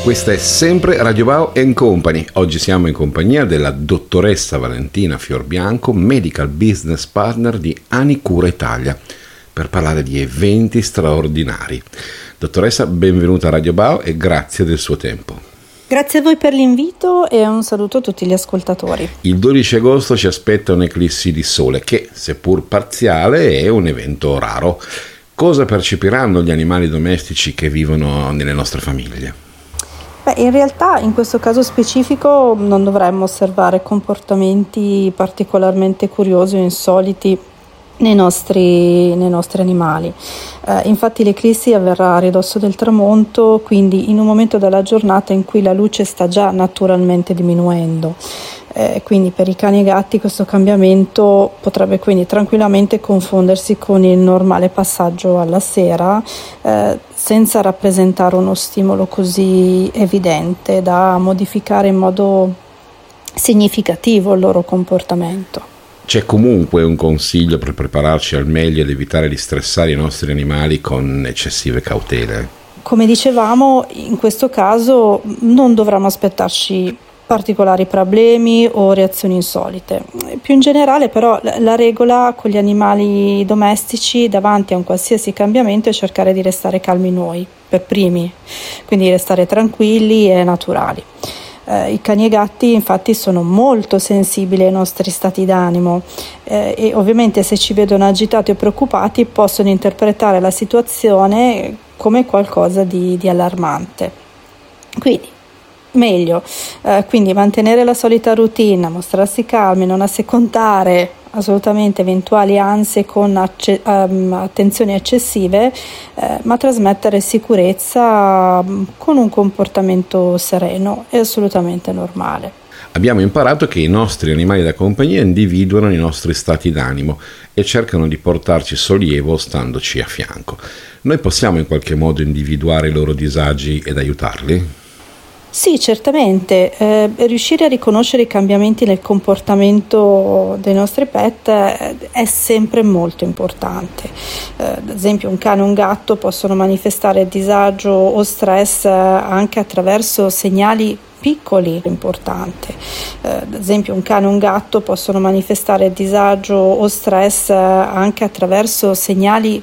Questa è sempre Radio Bao & Company. Oggi siamo in compagnia della dottoressa Valentina Fiorbianco, Medical Business Partner di Anicura Italia, per parlare di eventi straordinari. Dottoressa, benvenuta a Radio Bao e grazie del suo tempo. Grazie a voi per l'invito e un saluto a tutti gli ascoltatori. Il 12 agosto ci aspetta un'eclissi di sole che, seppur parziale, è un evento raro. Cosa percepiranno gli animali domestici che vivono nelle nostre famiglie? In realtà in questo caso specifico non dovremmo osservare comportamenti particolarmente curiosi o insoliti nei nostri animali. Infatti l'eclissi avverrà a ridosso del tramonto, quindi in un momento della giornata in cui la luce sta già naturalmente diminuendo. Quindi per i cani e i gatti questo cambiamento potrebbe quindi tranquillamente confondersi con il normale passaggio alla sera, senza rappresentare uno stimolo così evidente da modificare in modo significativo il loro comportamento. C'è comunque un consiglio per prepararci al meglio ed evitare di stressare i nostri animali con eccessive cautele? Come dicevamo, in questo caso non dovremmo aspettarci particolari problemi o reazioni insolite. Più in generale però la regola con gli animali domestici davanti a un qualsiasi cambiamento è cercare di restare calmi noi per primi, quindi restare tranquilli e naturali. I cani e i gatti infatti sono molto sensibili ai nostri stati d'animo e ovviamente se ci vedono agitati o preoccupati possono interpretare la situazione come qualcosa di allarmante. Quindi meglio, quindi mantenere la solita routine, mostrarsi calmi, non assecondare assolutamente eventuali ansie con attenzioni eccessive, ma trasmettere sicurezza con un comportamento sereno e assolutamente normale. Abbiamo imparato che i nostri animali da compagnia individuano i nostri stati d'animo e cercano di portarci sollievo standoci a fianco. Noi possiamo in qualche modo individuare i loro disagi ed aiutarli? Sì, certamente. Riuscire a riconoscere i cambiamenti nel comportamento dei nostri pet è sempre molto importante. Ad esempio un cane e un gatto possono manifestare disagio o stress anche attraverso segnali piccoli, importante. Ad esempio un cane e un gatto possono manifestare disagio o stress anche attraverso segnali